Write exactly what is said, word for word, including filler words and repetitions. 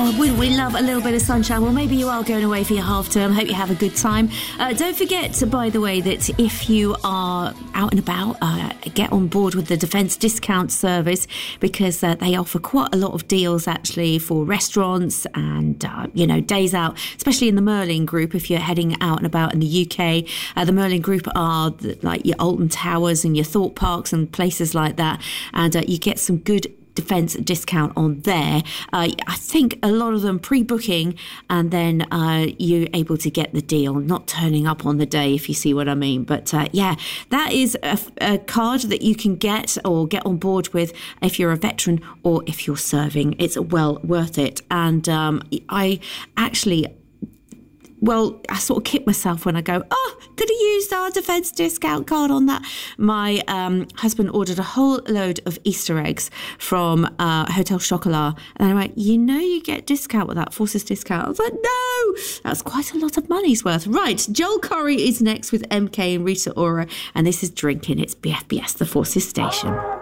Oh, wouldn't we love a little bit of sunshine? Well, maybe you are going away for your half term. Hope you have a good time. Uh, don't forget, by the way, that if you are out and about, uh, get on board with the Defence Discount Service, because uh, they offer quite a lot of deals actually for restaurants and, uh, you know, days out, especially in the Merlin Group. If you're heading out and about in the U K, uh, the Merlin Group are the, like your Alton Towers and your Thorpe Parks and places like that. And uh, you get some good Defence discount on there. Uh, I think a lot of them pre-booking, and then uh, you're able to get the deal, not turning up on the day, if you see what I mean. But uh, yeah, that is a, a card that you can get or get on board with if you're a veteran or if you're serving. It's well worth it. And um, I actually... Well, I sort of kick myself when I go, oh, could have used our Defence discount card on that. My um, husband ordered a whole load of Easter eggs from uh, Hotel Chocolat. And I went, you know you get discount with that, Forces discount. I was like, no, that's quite a lot of money's worth. Right, Joel Corry is next with M K and Rita Ora. And this is Drinking. It's B F B S, the Forces station.